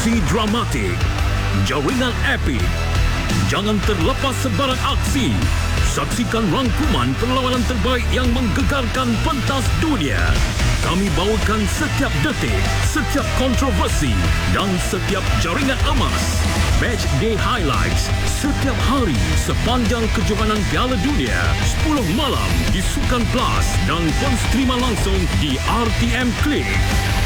aksi dramatik, jaringan epik. Jangan terlepas sebarang aksi. Saksikan rangkuman perlawanan terbaik yang menggegarkan pentas dunia. Kami bawakan setiap detik, setiap kontroversi dan setiap jaringan emas. Match Day Highlights setiap hari sepanjang kejohanan Piala Dunia 10 malam di Sukan Plus dan streama langsung di RTM Klik.